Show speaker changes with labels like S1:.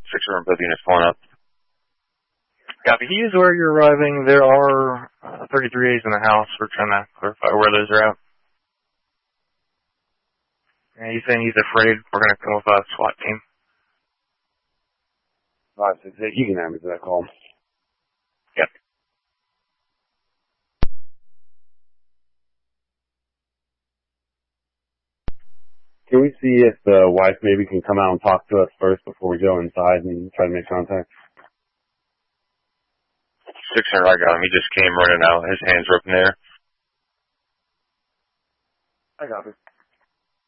S1: 600 both units pulling up.
S2: Copy. He is where you're arriving. There are 33As in the house. We're trying to clarify where those are at. And he's saying he's afraid we're going to come with a SWAT team.
S3: 568, you can have me for that call.
S2: Yep.
S3: Can we see if the wife maybe can come out and talk to us first before we go inside and try to make contact?
S1: 600, I got him. He just came running out. His hands were up in the air.
S3: I got it.